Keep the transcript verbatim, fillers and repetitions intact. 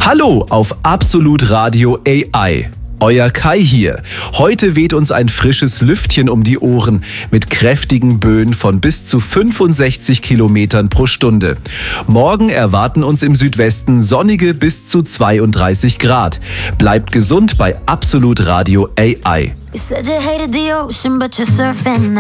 Hallo auf Absolut Radio A I. Euer Kai hier. Heute weht uns ein frisches Lüftchen um die Ohren mit kräftigen Böen von bis zu fünfundsechzig Kilometern pro Stunde. Morgen erwarten uns im Südwesten sonnige bis zu zweiunddreißig Grad. Bleibt gesund bei Absolut Radio A I.